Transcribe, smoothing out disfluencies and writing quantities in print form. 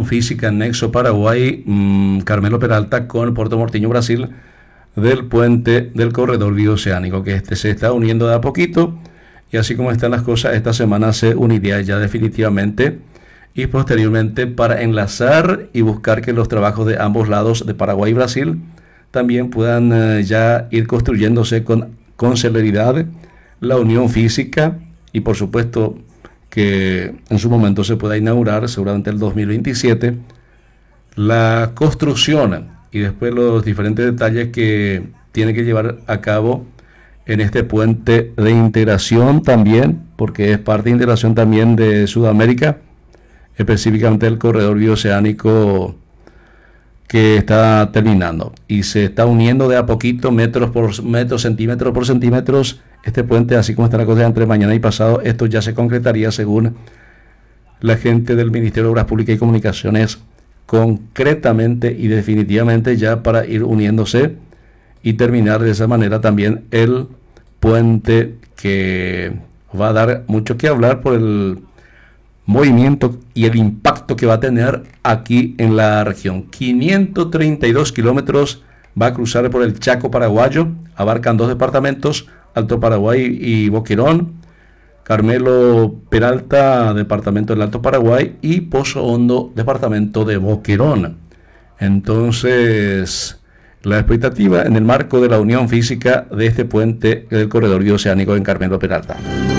Física Nexo Paraguay, Carmelo Peralta, con Puerto Mortiño, Brasil, del puente del corredor bioceánico, que se está uniendo de a poquito, y así como están las cosas, esta semana se uniría ya definitivamente, y posteriormente para enlazar y buscar que los trabajos de ambos lados, de Paraguay y Brasil, también puedan ya ir construyéndose con celeridad la unión física, y por supuesto que en su momento se pueda inaugurar, seguramente el 2027, la construcción y después los diferentes detalles que tiene que llevar a cabo en este puente de integración también, porque es parte de integración también de Sudamérica, específicamente el corredor bioceánico que está terminando y se está uniendo de a poquito, metros por metros, centímetros por centímetros, este puente, así como está la cosa entre mañana y pasado. Esto ya se concretaría según la gente del Ministerio de Obras Públicas y Comunicaciones, concretamente y definitivamente, ya para ir uniéndose y terminar de esa manera también el puente, que va a dar mucho que hablar por el movimiento y el impacto que va a tener aquí en la región. 532 kilómetros va a cruzar por el Chaco paraguayo, abarcan 2 departamentos, Alto Paraguay y Boquerón. Carmelo Peralta, departamento del Alto Paraguay, y Pozo Hondo, departamento de Boquerón. Entonces, la expectativa en el marco de la unión física de este puente del corredor bioceánico en Carmelo Peralta.